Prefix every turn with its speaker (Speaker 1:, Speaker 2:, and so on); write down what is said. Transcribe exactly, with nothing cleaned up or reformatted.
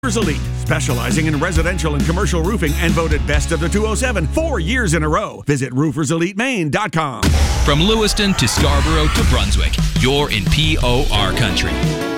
Speaker 1: Roofers Elite, specializing in residential and commercial roofing and voted best of the two oh seven four years in a row. Visit roofers elite maine dot com.
Speaker 2: From Lewiston to Scarborough to Brunswick, you're in P O R country.